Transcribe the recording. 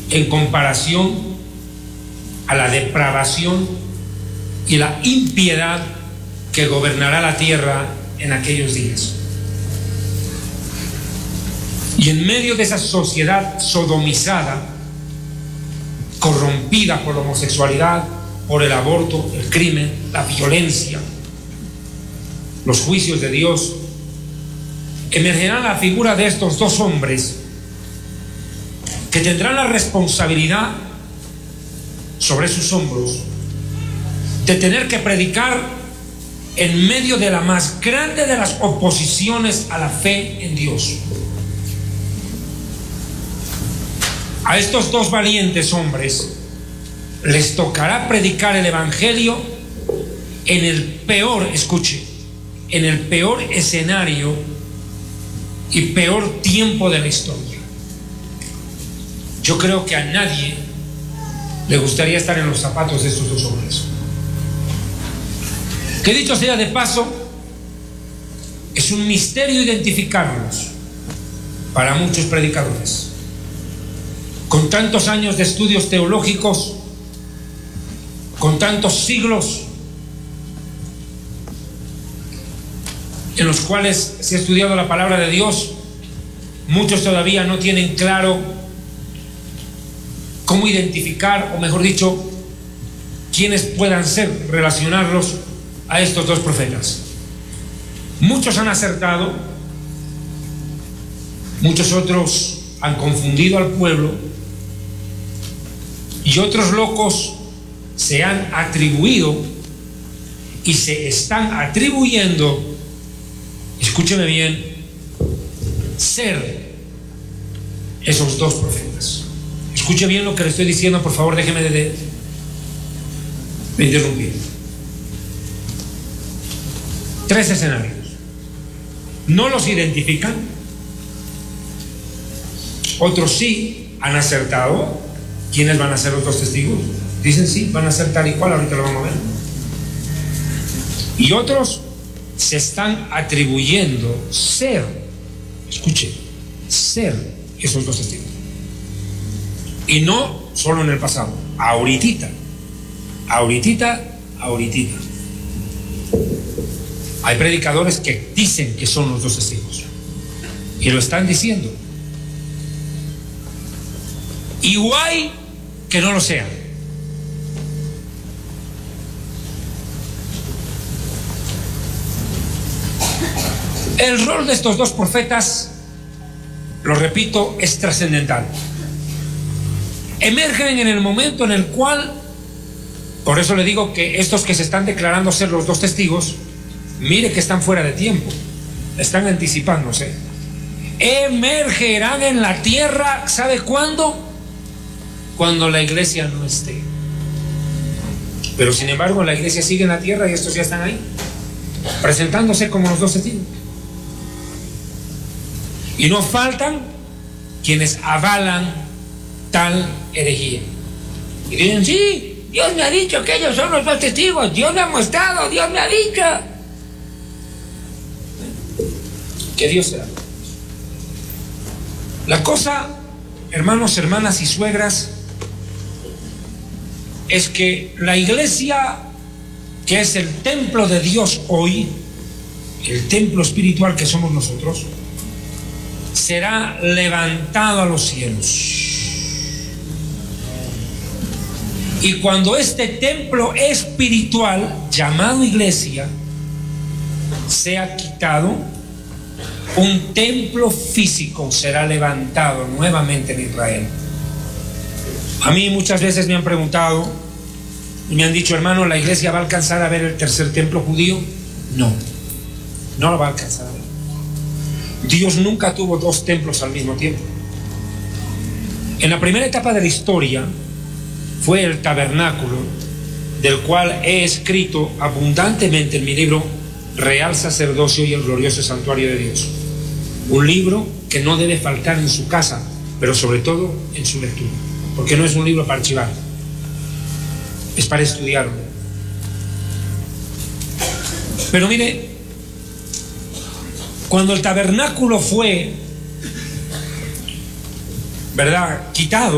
en comparación a la depravación y la impiedad que gobernará la tierra en aquellos días. Y en medio de esa sociedad sodomizada, corrompida por la homosexualidad, por el aborto, el crimen, la violencia, los juicios de Dios, emergerá la figura de estos dos hombres que tendrán la responsabilidad sobre sus hombros de tener que predicar en medio de la más grande de las oposiciones a la fe en Dios. A estos dos valientes hombres les tocará predicar el evangelio en el peor, escuche, en el peor escenario y peor tiempo de la historia. Yo creo que a nadie le gustaría estar en los zapatos de estos dos hombres. Que dicho sea de paso, es un misterio identificarlos para muchos predicadores. Con tantos años de estudios teológicos, con tantos siglos en los cuales se ha estudiado la palabra de Dios, muchos todavía no tienen claro cómo identificar, o mejor dicho, quiénes puedan ser, relacionarlos a estos dos profetas. Muchos han acertado, muchos otros han confundido al pueblo, y otros locos se han atribuido y se están atribuyendo, escúcheme bien, ser esos dos profetas. Escuche bien lo que le estoy diciendo, por favor, déjeme de interrumpir. Tres escenarios. No los identifican, otros sí han acertado. ¿Quiénes van a ser los dos testigos? Dicen sí, van a ser tal y cual, ahorita lo vamos a ver. Y otros se están atribuyendo ser, escuche, ser esos dos testigos. Y no solo en el pasado, ahorita. Hay predicadores que dicen que son los dos testigos y lo están diciendo. Igual que no lo sean. El rol de estos dos profetas, lo repito, es trascendental. Emergen en el momento en el cual, por eso le digo que estos que se están declarando ser los dos testigos, mire que están fuera de tiempo, están anticipándose. Emergerán en la tierra, ¿sabe cuándo? Cuando la iglesia no esté. Pero sin embargo la iglesia sigue en la tierra y estos ya están ahí, presentándose como los dos testigos. Y no faltan quienes avalan tal herejía. Y dicen, sí, Dios me ha dicho que ellos son los dos testigos, Dios me ha mostrado, Dios me ha dicho. Que Dios sea. La cosa, hermanos, hermanas y suegras, es que la iglesia, que es el templo de Dios hoy, el templo espiritual que somos nosotros, será levantado a los cielos. Y cuando este templo espiritual, llamado iglesia, sea quitado, un templo físico será levantado nuevamente en Israel. A mí muchas veces me han preguntado y me han dicho, hermano, ¿la iglesia va a alcanzar a ver el tercer templo judío? No, no lo va a alcanzar a ver. Dios nunca tuvo dos templos al mismo tiempo. En la primera etapa de la historia fue el tabernáculo, del cual he escrito abundantemente en mi libro Real Sacerdocio y el Glorioso Santuario de Dios. Un libro que no debe faltar en su casa, pero sobre todo en su lectura, porque no es un libro para archivar, es para estudiarlo. Pero mire, cuando el tabernáculo fue, ¿verdad?, quitado,